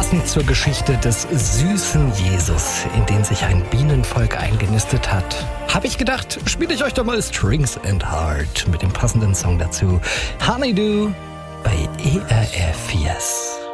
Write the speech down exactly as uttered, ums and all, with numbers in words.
Passend zur Geschichte des süßen Jesus, in den sich ein Bienenvolk eingenistet hat, habe ich gedacht, spiele ich euch doch mal Strings and Heart mit dem passenden Song dazu. Honeydew bei E R F Yes.